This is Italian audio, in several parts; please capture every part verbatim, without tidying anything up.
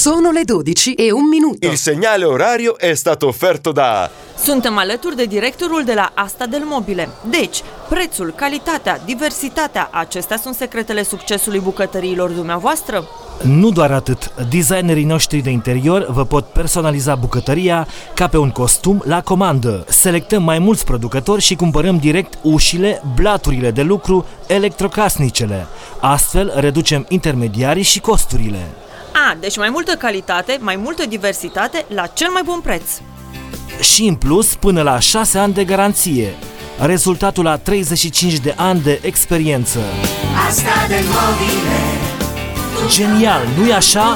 Sono le dodici e un minuto. Il segnale orario è stato offerto da... Suntem alături de directorul de la Asta del Mobile. Deci, prețul, calitatea, diversitatea, acestea sunt secretele succesului bucătăriilor dumneavoastră? Nu doar atât, designerii noștri de interior vă pot personaliza bucătăria ca pe un costum la comandă. Selectăm mai mulți producători și cumpărăm direct ușile, blaturile de lucru, electrocasnicele. Astfel reducem intermediarii și costurile. A, deci mai multă calitate, mai multă diversitate la cel mai bun preț. Și în plus până la șase ani de garanție. Rezultatul la treizeci și cinci de ani de experiență. Asta del Mobile. Genial, nu-i așa?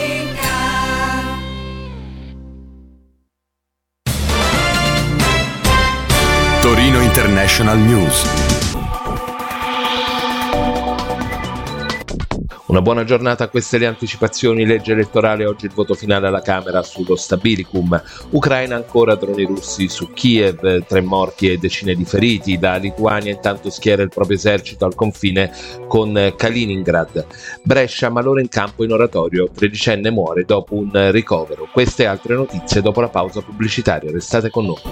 Torino International News. Una buona giornata, queste le anticipazioni. Legge elettorale, oggi il voto finale alla Camera sullo Stabilicum. Ucraina, ancora droni russi su Kiev, tre morti e decine di feriti. La Lituania intanto schiera il proprio esercito al confine con Kaliningrad. Brescia, malore in campo in oratorio, tredicenne muore dopo un ricovero. Queste e altre notizie dopo la pausa pubblicitaria, restate con noi.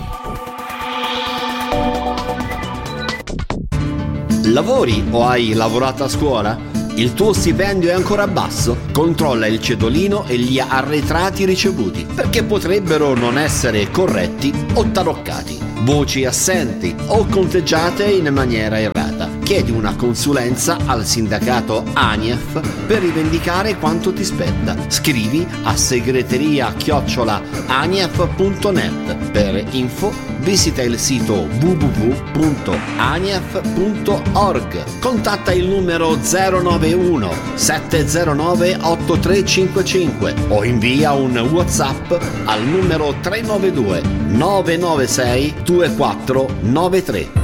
Lavori o hai lavorato a scuola? Il tuo stipendio è ancora basso? Controlla il cedolino e gli arretrati ricevuti, perché potrebbero non essere corretti o taroccati, voci assenti o conteggiate in maniera errata. Chiedi una consulenza al sindacato ANIEF per rivendicare quanto ti spetta. Scrivi a segreteria chiocciola anief punto net. Per info visita il sito w w w punto anief punto org. Contatta il numero zero nove uno sette zero nove otto tre cinque cinque o invia un WhatsApp al numero tre nove due nove nove sei due quattro nove tre.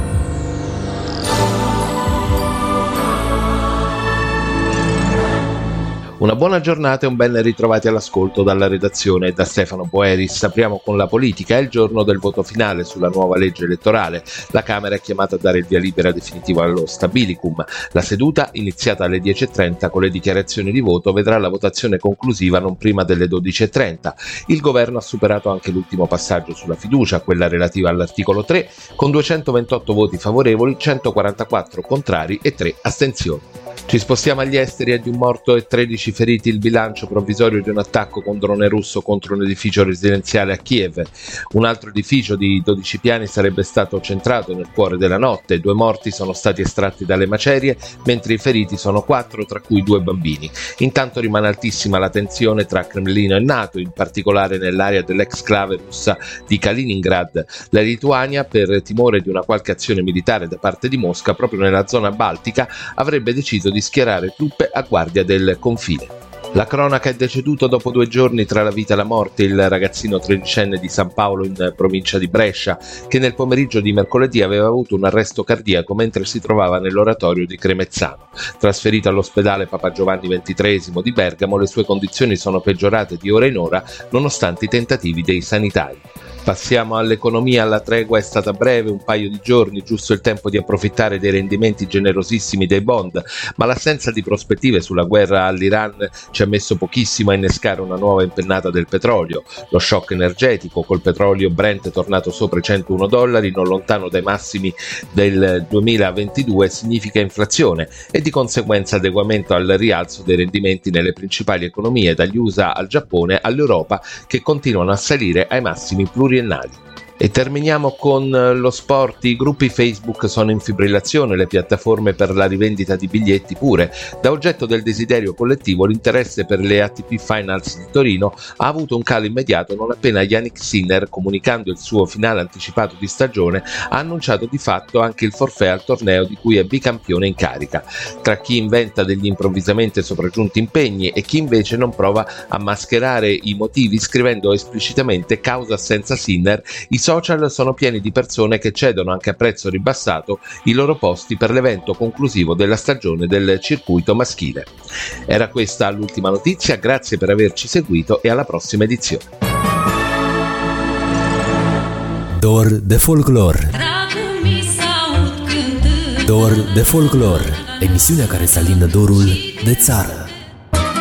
Una buona giornata e un ben ritrovati all'ascolto dalla redazione e da Stefano Boeris. Apriamo con la politica. È il giorno del voto finale sulla nuova legge elettorale. La Camera è chiamata a dare il via libera definitivo allo Stabilicum. La seduta, iniziata alle dieci e trenta con le dichiarazioni di voto, vedrà la votazione conclusiva non prima delle dodici e trenta. Il governo ha superato anche l'ultimo passaggio sulla fiducia, quella relativa all'articolo tre, con duecentoventotto voti favorevoli, centoquarantaquattro contrari e tre astensioni. Ci spostiamo agli esteri. È di un morto e tredici feriti il bilancio provvisorio di un attacco con drone russo contro un edificio residenziale a Kiev. Un altro edificio di dodici piani sarebbe stato centrato nel cuore della notte. Due morti sono stati estratti dalle macerie, mentre i feriti sono quattro, tra cui due bambini. Intanto rimane altissima la tensione tra Cremlino e NATO, in particolare nell'area dell'exclave russa di Kaliningrad. La Lituania, per timore di una qualche azione militare da parte di Mosca proprio nella zona baltica, avrebbe deciso di schierare truppe a guardia del confine. La cronaca: è deceduto dopo due giorni tra la vita e la morte il ragazzino tredicenne di San Paolo in provincia di Brescia, che nel pomeriggio di mercoledì aveva avuto un arresto cardiaco mentre si trovava nell'oratorio di Cremezzano. Trasferito all'ospedale Papa Giovanni ventitreesimo di Bergamo, le sue condizioni sono peggiorate di ora in ora nonostante i tentativi dei sanitari. Passiamo all'economia. La tregua è stata breve, un paio di giorni, giusto il tempo di approfittare dei rendimenti generosissimi dei bond, ma l'assenza di prospettive sulla guerra all'Iran ci ha messo pochissimo a innescare una nuova impennata del petrolio. Lo shock energetico, col petrolio Brent tornato sopra i centouno dollari, non lontano dai massimi del duemilaventidue, significa inflazione e di conseguenza adeguamento al rialzo dei rendimenti nelle principali economie, dagli U S A al Giappone all'Europa, che continuano a salire ai massimi pluriennali. E terminiamo con lo sport. I gruppi Facebook sono in fibrillazione, le piattaforme per la rivendita di biglietti pure. Da oggetto del desiderio collettivo, l'interesse per le A T P Finals di Torino ha avuto un calo immediato non appena Jannik Sinner, comunicando il suo finale anticipato di stagione, ha annunciato di fatto anche il forfait al torneo di cui è bicampione in carica. Tra chi inventa degli improvvisamente sopraggiunti impegni e chi invece non prova a mascherare i motivi scrivendo esplicitamente causa senza Sinner, i social sono pieni di persone che cedono anche a prezzo ribassato i loro posti per l'evento conclusivo della stagione del circuito maschile. Era questa l'ultima notizia, grazie per averci seguito e alla prossima edizione. Dor de folclor. Dor de folclor, emisiunea care să alină dorul de țară.